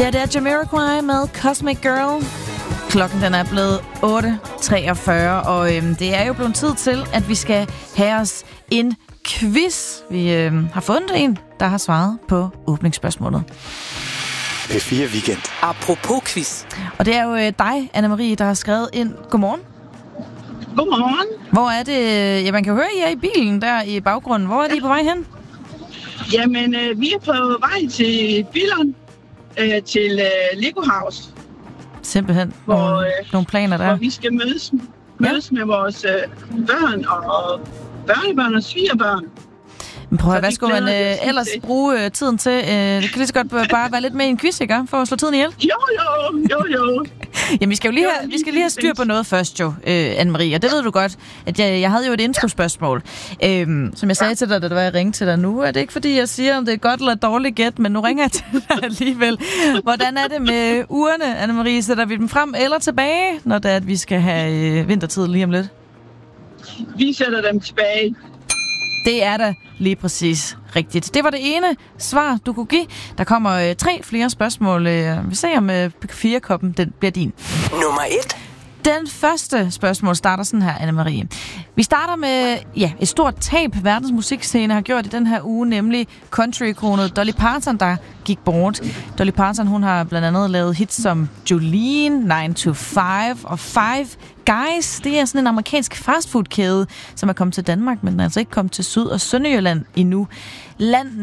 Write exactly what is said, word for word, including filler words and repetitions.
Det er det Jamiroquai med Cosmic Girl. Klokken den er blevet otte treogfyrre, og øhm, det er jo blevet tid til, at vi skal have os en quiz. Vi øhm, har fundet en, der har svaret på åbningsspørgsmålet. P fire Weekend. Apropos quiz. Og det er jo øh, dig, Anne-Marie, der har skrevet ind. Godmorgen. Godmorgen. Hvor er det? Ja, man kan jo høre, I er i bilen der i baggrunden. Hvor er de på vej hen? Jamen, øh, vi er på vej til Billund, øh, til øh, Lego House. Simpelthen hvor, nogle, øh, nogle planer der. Hvor vi skal mødes, mødes ja. med vores øh, børn og børnebørn og svigerbørn. Men prøv at, hvad skulle man øh, ellers til. bruge øh, tiden til? Øh, det kan lige så godt bare være lidt med i en quiz, ikke? For at slå tiden ihjel. Jo, jo, jo, jo. Jamen, vi skal jo lige have, vi skal lige have styr på noget først, jo, øh, Anne-Marie. Og det ved du godt, at jeg, jeg havde jo et introspørgsmål. Øhm, som jeg sagde til dig, da det var, jeg ringte til dig nu. Er det ikke, fordi jeg siger, om det er godt eller dårligt gæt, men nu ringer jeg til dig alligevel. Hvordan er det med ugerne, Anne-Marie? Sætter vi dem frem eller tilbage, når det er, at vi skal have øh, vintertid lige om lidt? Vi sætter dem tilbage. Det er da lige præcis rigtigt. Det var det ene svar, du kunne give. Der kommer øh, tre flere spørgsmål. Øh, vi ser, om øh, P fire-koppen den bliver din. Nummer et. Den første spørgsmål starter sådan her, Anne-Marie. Vi starter med ja, et stort tab, verdens musikscene har gjort i den her uge, nemlig country-ikonet Dolly Parton, der gik bort. Dolly Parton, hun har blandt andet lavet hits som Jolene, nine to five og Five Guys. Det er sådan en amerikansk fastfood-kæde, som er kommet til Danmark, men altså ikke kommet til Syd- og Sønderjylland endnu. Land